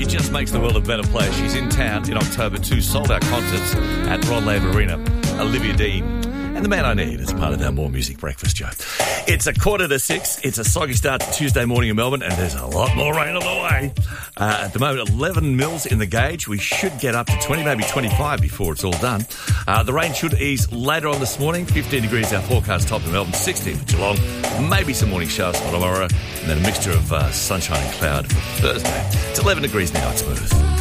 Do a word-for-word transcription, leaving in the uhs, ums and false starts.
It just makes the world a better place. She's in town in October, two sold-out concerts at Rod Laver Arena. Olivia Dean. And the man I need as part of our More Music Breakfast show. It's a quarter to six. It's a soggy start to Tuesday morning in Melbourne, and there's a lot more rain on the way. Uh, at the moment, eleven mils in the gauge. We should get up to twenty, maybe twenty-five before it's all done. Uh, the rain should ease later on this morning. fifteen degrees our forecast top in Melbourne, sixteen for Geelong. Maybe some morning showers for tomorrow, and then a mixture of uh, sunshine and cloud for Thursday. It's eleven degrees now. It's smooth.